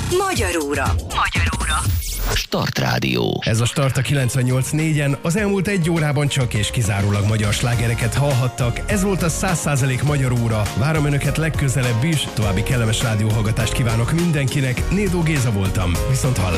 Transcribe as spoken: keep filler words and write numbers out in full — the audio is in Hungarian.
Magyar óra. Magyar óra. Start Rádió. Ez a Start a kilencvennyolc négyen. Az elmúlt egy órában csak és kizárólag magyar slágereket hallhattak. Ez volt a száz százalék Magyar óra. Várom Önöket legközelebb is. További kellemes rádióhallgatást kívánok mindenkinek. Nédó Géza voltam. Viszont hallásra.